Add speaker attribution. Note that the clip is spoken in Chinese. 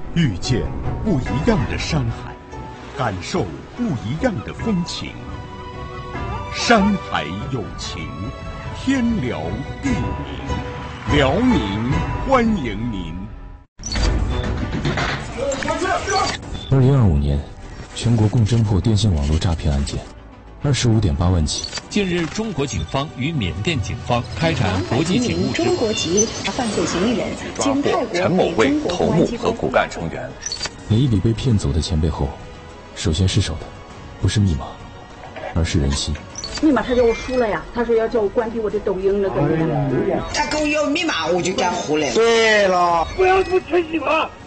Speaker 1: 遇见不一样的山海，感受不一样的风情。山海有情，天辽地宁，辽宁欢迎您。
Speaker 2: 2025年，全国共侦破电信网络诈骗案件25.8万起。
Speaker 3: 近日，中国警方与缅甸警方开展国际警务
Speaker 4: 中国籍犯罪嫌疑人
Speaker 5: 抓获陈某为头目和骨干成员。
Speaker 2: 每一笔被骗走的钱背后，首先失手的不是密码，而是人心。
Speaker 6: 密码他叫我输了呀，他说要叫我关闭我的抖音那个。
Speaker 7: 他跟我要密码，我就给他胡了。
Speaker 8: 对了，
Speaker 9: 不要不存密码。